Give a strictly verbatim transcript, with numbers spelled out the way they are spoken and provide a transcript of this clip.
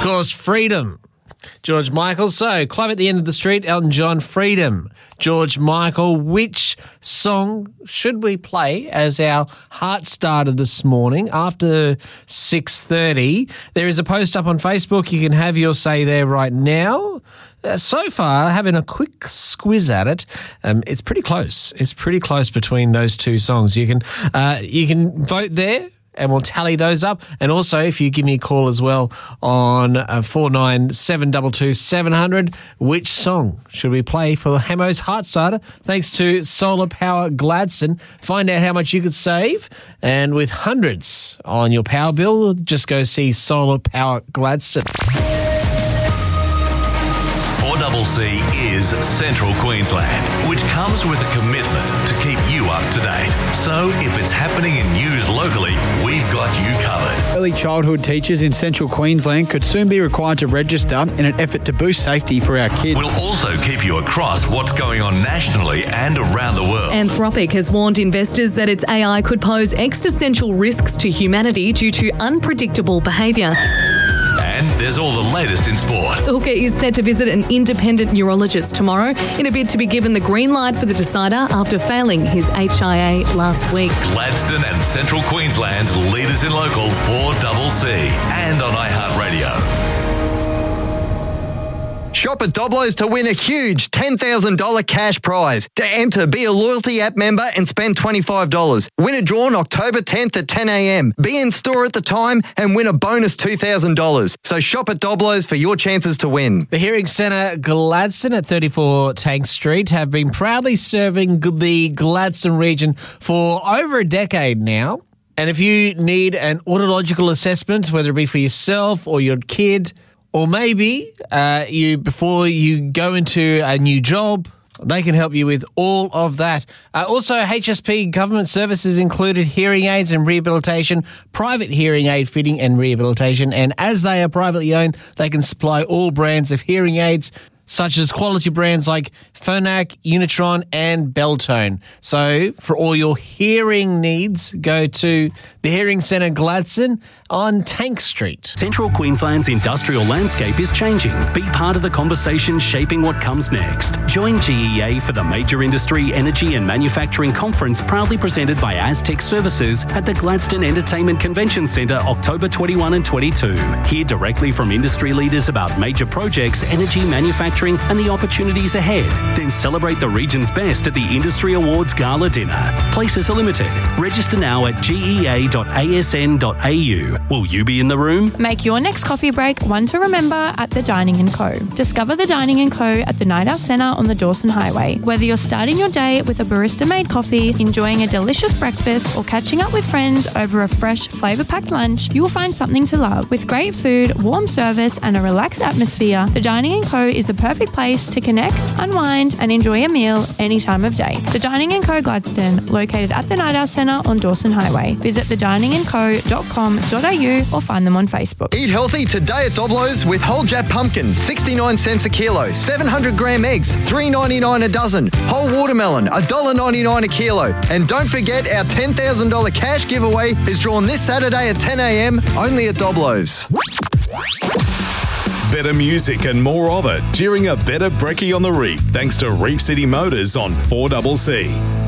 course, Freedom. George Michael. So, Club at the End of the Street, Elton John, Freedom. George Michael, which song should we play as our heart starter this morning after six thirty? There is a post up on Facebook. You can have your say there right now. Uh, so far, having a quick squiz at it, um, it's pretty close. It's pretty close between those two songs. You can uh, you can vote there, and we'll tally those up. And also, if you give me a call as well on uh, four nine seven two two seven zero zero, which song should we play for Hamo's Heart Starter? Thanks to Solar Power Gladstone. Find out how much you could save. And with hundreds on your power bill, just go see Solar Power Gladstone. four C C is Central Queensland, which comes with a commitment to keep you up to date. So if it's happening in news locally, we've got you covered. Early childhood teachers in Central Queensland could soon be required to register in an effort to boost safety for our kids. We'll also keep you across what's going on nationally and around the world. Anthropic has warned investors that its A I could pose existential risks to humanity due to unpredictable behaviour. And there's all the latest in sport. The hooker is set to visit an independent neurologist tomorrow in a bid to be given the green light for the decider after failing his H I A last week. Gladstone and Central Queensland's leaders in local four C C and on iHeartRadio. Shop at Doblo's to win a huge ten thousand dollars cash prize. To enter, be a loyalty app member and spend twenty-five dollars. Winner drawn October tenth at ten a.m. Be in store at the time and win a bonus two thousand dollars. So shop at Doblo's for your chances to win. The Hearing Centre Gladstone at thirty-four Tank Street have been proudly serving the Gladstone region for over a decade now. And if you need an audiological assessment, whether it be for yourself or your kid, or maybe uh, you before you go into a new job, they can help you with all of that. Uh, also, H S P government services included hearing aids and rehabilitation, private hearing aid fitting and rehabilitation, and as they are privately owned, they can supply all brands of hearing aids, such as quality brands like Phonak, Unitron, and Beltone. So, for all your hearing needs, go to the Hearing Centre Gladstone on Tank Street. Central Queensland's industrial landscape is changing. Be part of the conversation shaping what comes next. Join G E A for the Major Industry, Energy and Manufacturing Conference, proudly presented by Aztec Services at the Gladstone Entertainment Convention Centre, October twenty-first and twenty-second. Hear directly from industry leaders about major projects, energy, manufacturing and the opportunities ahead. Then celebrate the region's best at the Industry Awards Gala Dinner. Places are limited. Register now at g e a dot a s n dot a u. Will you be in the room? Make your next coffee break one to remember at the Dining and Co. Discover the Dining and Co. at the Night Out Centre on the Dawson Highway. Whether you're starting your day with a barista-made coffee, enjoying a delicious breakfast, or catching up with friends over a fresh, flavour-packed lunch, you'll find something to love. With great food, warm service, and a relaxed atmosphere, the Dining and Co. is the perfect place to connect, unwind, and enjoy a meal any time of day. The Dining and Co. Gladstone, located at the Night Out Centre on Dawson Highway. Visit the dining and co dot com dot a u or find them on Facebook. Eat healthy today at Doblo's with whole Jap pumpkin, sixty-nine cents a kilo, seven hundred gram eggs, three ninety-nine a dozen, whole watermelon, one dollar ninety-nine a kilo. And don't forget our ten thousand dollars cash giveaway is drawn this Saturday at ten a.m. only at Doblo's. Better music and more of it during a better brekkie on the reef, thanks to Reef City Motors on four C C.